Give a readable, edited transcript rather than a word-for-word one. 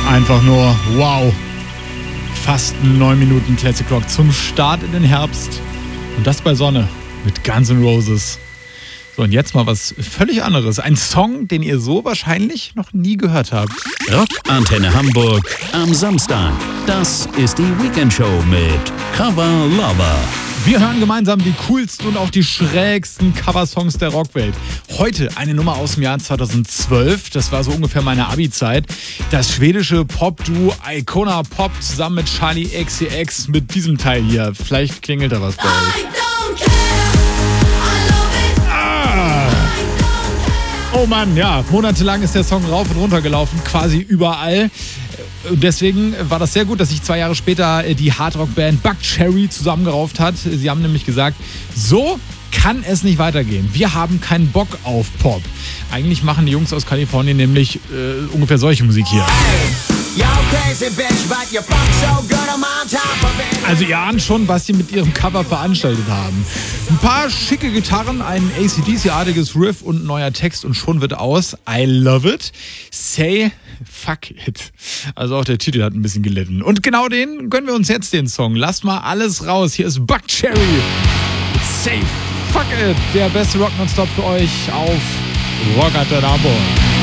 Einfach nur wow. Fast 9 Minuten Classic Rock zum Start in den Herbst. Und das bei Sonne mit Guns N' Roses. So, und jetzt mal was völlig anderes. Ein Song, den ihr so wahrscheinlich noch nie gehört habt. Rockantenne Hamburg am Samstag. Das ist die Weekendshow mit Cover Lover. Wir hören gemeinsam die coolsten und auch die schrägsten Coversongs der Rockwelt. Heute eine Nummer aus dem Jahr 2012, das war so ungefähr meine Abi-Zeit. Das schwedische Pop-Duo Icona Pop zusammen mit Charlie XCX mit diesem Teil hier. Vielleicht klingelt da was bei euch. Oh Mann, ja, monatelang ist der Song rauf und runter gelaufen, quasi überall. Und deswegen war das sehr gut, dass sich 2 Jahre später die Hardrock-Band Buckcherry zusammengerauft hat. Sie haben nämlich gesagt, so kann es nicht weitergehen. Wir haben keinen Bock auf Pop. Eigentlich machen die Jungs aus Kalifornien nämlich ungefähr solche Musik hier. Also ihr ahnt schon, was sie mit ihrem Cover veranstaltet haben. Ein paar schicke Gitarren, ein AC/DC-artiges Riff und ein neuer Text und schon wird aus I love it, say fuck it. Also auch der Titel hat ein bisschen gelitten. Und genau den gönnen wir uns jetzt, den Song. Lasst mal alles raus. Hier ist Buckcherry mit Say fuck it. Der beste Rock nonstop für euch auf Rockantenne Hamburg.